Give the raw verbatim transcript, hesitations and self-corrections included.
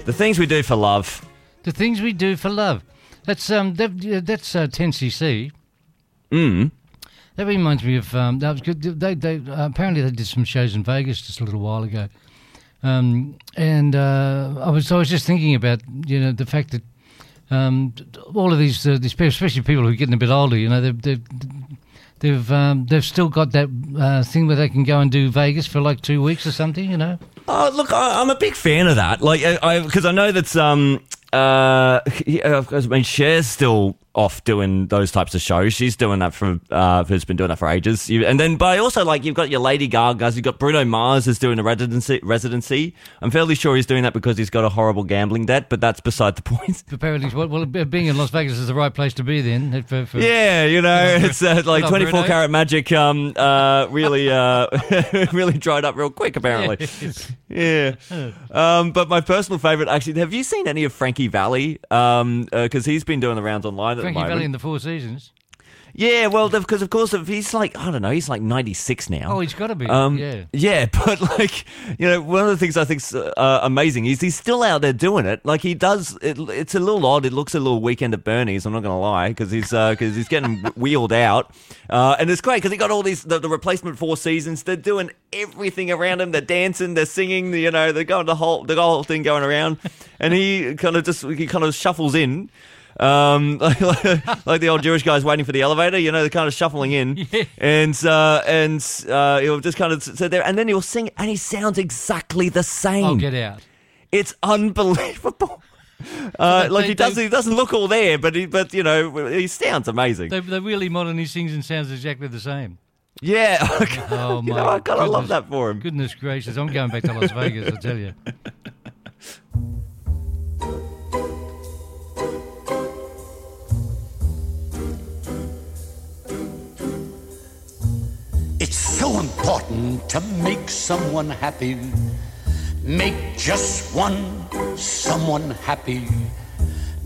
The things we do for love. The things we do for love. That's um, that, yeah, that's uh, ten C C. Mm. That reminds me of um, that was good. They, they uh, apparently they did some shows in Vegas just a little while ago, um, and uh, I was I was just thinking about you know the fact that um, all of these, uh, these people, especially people who are getting a bit older, you know, they've they've they've, um, they've still got that uh, thing where they can go and do Vegas for like two weeks or something, you know. Oh, look, I, I'm a big fan of that. Like, I because I, I know that's um uh I mean, Cher's still off doing those types of shows. She's doing that for uh has been doing that for ages. You, and then, but I also like you've got your Lady Gagas. You've got Bruno Mars is doing a residency. Residency. I'm fairly sure he's doing that because he's got a horrible gambling debt. But that's beside the point. Apparently, well, well, being in Las Vegas is the right place to be. Then, for, for, yeah, you know, it's uh, like twenty-four karat magic. Um, uh, really, uh, really dried up real quick. Apparently, yeah. Um, but my personal favorite, actually, have you seen any of Frankie Valli? Um, because uh, he's been doing the rounds online at Frankie the moment. Valli in the Four Seasons. Yeah, well, because of course, if he's like, I don't know, he's like ninety-six now. Oh, he's got to be. Um, yeah. Yeah, but like, you know, one of the things I think's uh, amazing is he's still out there doing it. Like he does, it, it's a little odd. It looks a little Weekend at Bernie's. I'm not going to lie, because he's because uh, he's getting wheeled out, uh, and it's great because he got all these the, the replacement Four Seasons. They're doing everything around him. They're dancing, they're singing. You know, they're going the whole the whole thing going around, and he kind of just he kind of shuffles in. Um, like, like the old Jewish guys waiting for the elevator, you know, they're kind of shuffling in, yeah. and uh, and uh, he'll just kind of sit there, and then he'll sing, and he sounds exactly the same. Oh, get out! It's unbelievable. Uh, they, like they, he doesn't, they, he doesn't look all there, but he, but you know, he sounds amazing. They, they're really modern. He sings and sounds exactly the same. Yeah, oh my! You know, I kind of love that for him. Goodness gracious, I'm going back to Las Vegas. I tell you. It's so important to make someone happy. Make just one someone happy.